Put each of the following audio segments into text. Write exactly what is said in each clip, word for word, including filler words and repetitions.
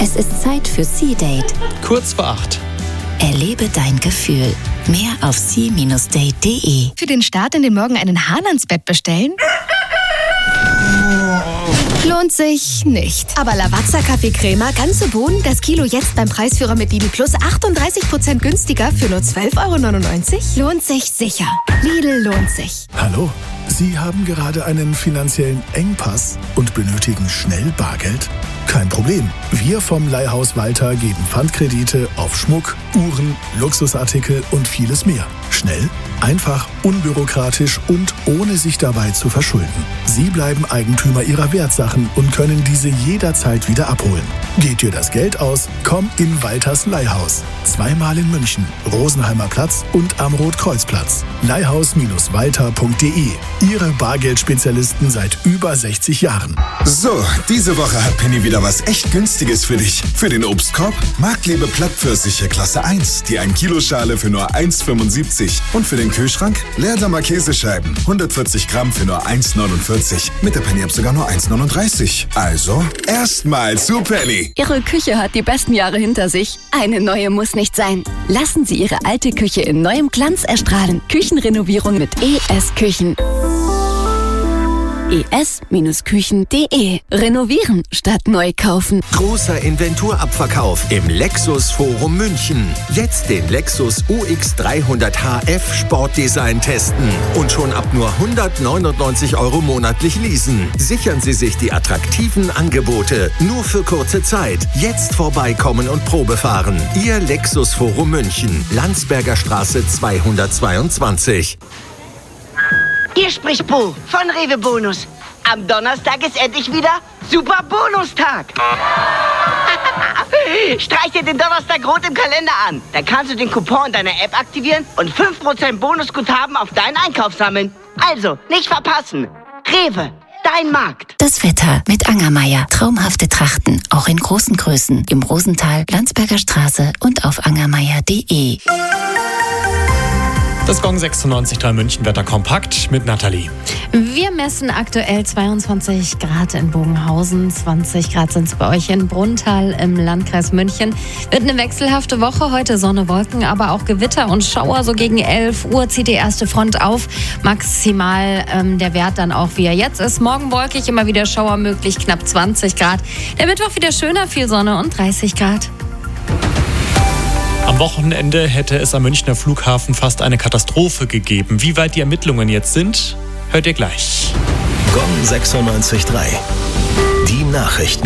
Es ist Zeit für Sea-Date. Kurz vor acht. Erlebe dein Gefühl. Mehr auf sea Bindestrich date punkt de. Für den Start in den Morgen einen Hahn ans Bett bestellen? Lohnt sich nicht. Aber Lavazza Kaffeecrema, ganze Bohnen, das Kilo jetzt beim Preisführer mit Lidl Plus achtunddreißig Prozent günstiger für nur zwölf Euro neunundneunzig? Lohnt sich sicher. Lidl lohnt sich. Hallo? Sie haben gerade einen finanziellen Engpass und benötigen schnell Bargeld? Kein Problem. Wir vom Leihhaus Walter geben Pfandkredite auf Schmuck, Uhren, Luxusartikel und vieles mehr. Schnell, einfach, unbürokratisch und ohne sich dabei zu verschulden. Sie bleiben Eigentümer Ihrer Wertsachen und können diese jederzeit wieder abholen. Geht dir das Geld aus? Komm in Walters Leihhaus. Zweimal in München, Rosenheimer Platz und am Rotkreuzplatz. leihhaus Bindestrich walter Punkt de. Ihre Bargeldspezialisten seit über sechzig Jahren. So, diese Woche hat Penny wieder was echt Günstiges für dich. Für den Obstkorb Marktlebe Plattpfirsiche Klasse eins, die ein Kilo Schale für nur eins Komma fünfundsiebzig. Und für den Kühlschrank Leerdammer Käsescheiben, hundertvierzig Gramm für nur eins Komma neunundvierzig. Mit der Penny App sogar nur eins Komma neununddreißig. Also, erstmal zu Penny. Ihre Küche hat die besten Jahre hinter sich. Eine neue muss nicht sein. Lassen Sie Ihre alte Küche in neuem Glanz erstrahlen. Küchenrenovierung mit E S Küchen. e s Küchen Punkt de. Renovieren statt neu kaufen. Großer Inventurabverkauf im Lexus Forum München. Jetzt den Lexus U X dreihundert H F Sportdesign testen und schon ab nur hundertneunundneunzig Euro monatlich leasen. Sichern Sie sich die attraktiven Angebote nur für kurze Zeit. Jetzt vorbeikommen und Probe fahren. Ihr Lexus Forum München, Landsberger Straße zweihundertzweiundzwanzig. Hier spricht Bo von Rewe Bonus. Am Donnerstag ist endlich wieder Super Bonustag. Streich dir den Donnerstag rot im Kalender an. Dann kannst du den Coupon in deiner App aktivieren und fünf Prozent Bonusguthaben auf deinen Einkauf sammeln. Also, nicht verpassen. Rewe, dein Markt. Das Wetter mit Angermeier. Traumhafte Trachten, auch in großen Größen. Im Rosental, Landsberger Straße und auf angermeier punkt de. Das Gong sechsundneunzig Komma drei München Wetter kompakt mit Nathalie. Wir messen aktuell zweiundzwanzig Grad in Bogenhausen, zwanzig Grad sind es bei euch in Brunnthal im Landkreis München. Wird eine wechselhafte Woche, heute Sonne, Wolken, aber auch Gewitter und Schauer. So gegen elf Uhr zieht die erste Front auf. Maximal ähm, der Wert dann auch, wie er jetzt ist. Morgen wolkig, immer wieder Schauer möglich, knapp zwanzig Grad. Der Mittwoch wieder schöner, viel Sonne und dreißig Grad. Am Wochenende hätte es am Münchner Flughafen fast eine Katastrophe gegeben. Wie weit die Ermittlungen jetzt sind, hört ihr gleich. Gong sechsundneunzig Komma drei. Die Nachrichten.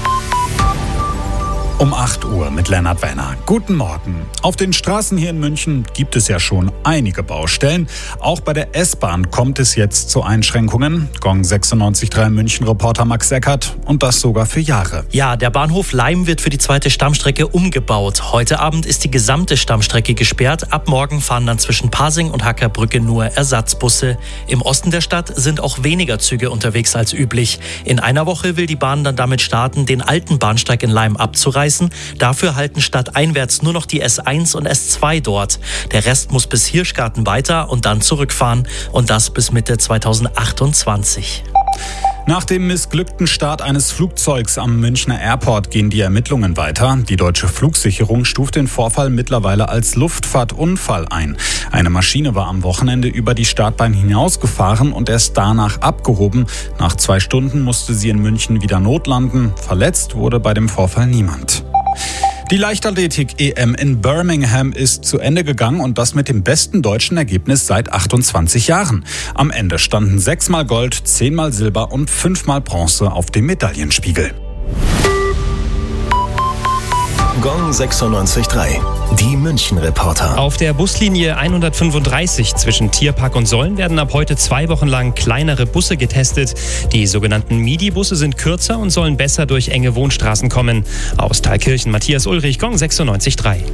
Um acht Uhr mit Lennart Wenner. Guten Morgen. Auf den Straßen hier in München gibt es ja schon einige Baustellen. Auch bei der S-Bahn kommt es jetzt zu Einschränkungen. Gong sechsundneunzig Komma drei München-Reporter Max Eckert. Und das sogar für Jahre. Ja, der Bahnhof Laim wird für die zweite Stammstrecke umgebaut. Heute Abend ist die gesamte Stammstrecke gesperrt. Ab morgen fahren dann zwischen Pasing und Hackerbrücke nur Ersatzbusse. Im Osten der Stadt sind auch weniger Züge unterwegs als üblich. In einer Woche will die Bahn dann damit starten, den alten Bahnsteig in Laim abzureißen. Dafür halten stadteinwärts nur noch die S eins und S zwei dort. Der Rest muss bis Hirschgarten weiter und dann zurückfahren. Und das bis Mitte zweitausendachtundzwanzig. Nach dem missglückten Start eines Flugzeugs am Münchner Airport gehen die Ermittlungen weiter. Die deutsche Flugsicherung stuft den Vorfall mittlerweile als Luftfahrtunfall ein. Eine Maschine war am Wochenende über die Startbahn hinausgefahren und erst danach abgehoben. Nach zwei Stunden musste sie in München wieder notlanden. Verletzt wurde bei dem Vorfall niemand. Die Leichtathletik-E M in Birmingham ist zu Ende gegangen und das mit dem besten deutschen Ergebnis seit achtundzwanzig Jahren. Am Ende standen sechsmal Gold, zehnmal Silber und fünfmal Bronze auf dem Medaillenspiegel. Gong sechsundneunzig Komma drei. Die München-Reporter. Auf der Buslinie hundertfünfunddreißig zwischen Tierpark und Solln werden ab heute zwei Wochen lang kleinere Busse getestet. Die sogenannten Midi-Busse sind kürzer und sollen besser durch enge Wohnstraßen kommen. Aus Thalkirchen Matthias Ulrich, Gong sechsundneunzig Komma drei.